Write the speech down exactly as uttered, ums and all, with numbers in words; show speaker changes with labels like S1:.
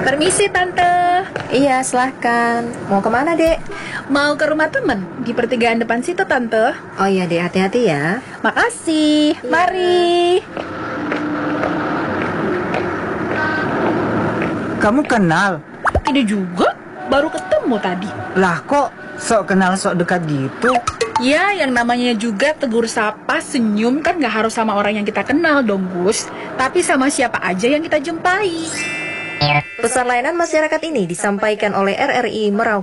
S1: Permisi Tante.
S2: Iya, silahkan. Mau kemana, Dek?
S1: Mau ke rumah temen di pertigaan depan situ Tante.
S2: Oh iya, Dek, hati-hati ya.
S1: Makasih.
S2: Iya.
S1: Mari.
S3: Kamu kenal?
S1: Ini juga baru ketemu tadi.
S3: Lah kok sok kenal sok dekat gitu?
S1: Ya, yang namanya juga tegur sapa, senyum kan gak harus sama orang yang kita kenal dong, Gus. Tapi sama siapa aja yang kita jumpai.
S2: Pesan layanan masyarakat ini disampaikan oleh R R I Merauke.